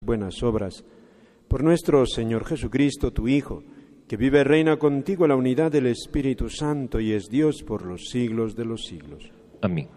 buenas obras. Por nuestro Señor Jesucristo, tu Hijo, que vive y reina contigo en la unidad del Espíritu Santo y es Dios por los siglos de los siglos. Amén.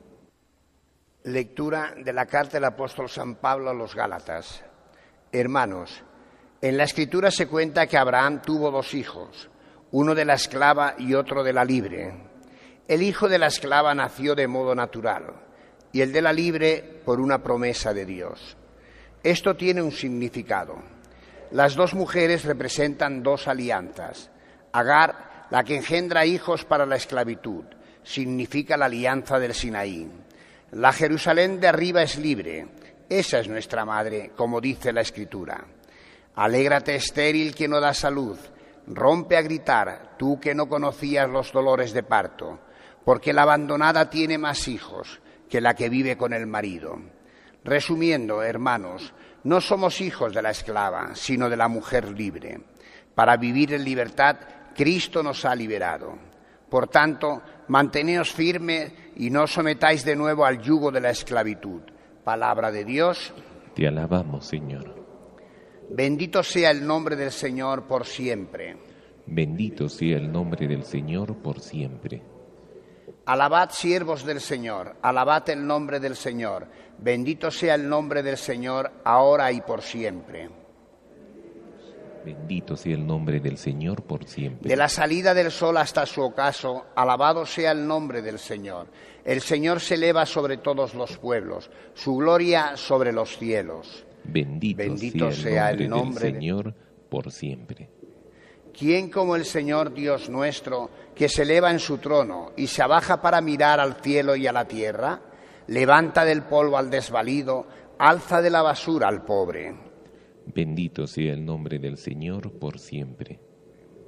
Lectura de la carta del apóstol San Pablo a los Gálatas. Hermanos, en la Escritura se cuenta que Abraham tuvo 2 hijos, uno de la esclava y otro de la libre. El hijo de la esclava nació de modo natural y el de la libre por una promesa de Dios. Esto tiene un significado. Las 2 mujeres representan 2 alianzas. Agar, la que engendra hijos para la esclavitud, significa la alianza del Sinaí. La Jerusalén de arriba es libre. Esa es nuestra madre, como dice la Escritura. Alégrate, estéril que no das a luz. Rompe a gritar, tú que no conocías los dolores de parto, porque la abandonada tiene más hijos que la que vive con el marido. Resumiendo, hermanos, no somos hijos de la esclava, sino de la mujer libre. Para vivir en libertad, Cristo nos ha liberado. Por tanto, manteneos firmes y no os sometáis de nuevo al yugo de la esclavitud. Palabra de Dios. Te alabamos, Señor. Bendito sea el nombre del Señor por siempre. Bendito sea el nombre del Señor por siempre. Alabad, siervos del Señor, alabad el nombre del Señor. Bendito sea el nombre del Señor, ahora y por siempre. Bendito sea el nombre del Señor por siempre. De la salida del sol hasta su ocaso, alabado sea el nombre del Señor. El Señor se eleva sobre todos los pueblos, su gloria sobre los cielos. Bendito sea el nombre del Señor por siempre. ¿Quién como el Señor Dios nuestro, que se eleva en su trono y se abaja para mirar al cielo y a la tierra? Levanta del polvo al desvalido, alza de la basura al pobre. Bendito sea el nombre del Señor por siempre.